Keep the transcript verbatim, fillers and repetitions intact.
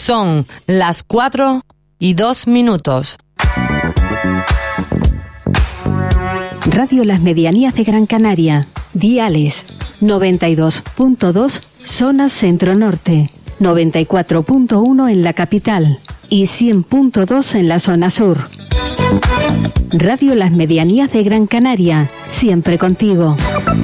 Son las cuatro y dos minutos. Radio Las Medianías de Gran Canaria. Diales noventa y dos punto dos zona centro-norte, noventa y cuatro punto uno en la capital y cien punto dos en la zona sur. Radio Las Medianías de Gran Canaria, siempre contigo.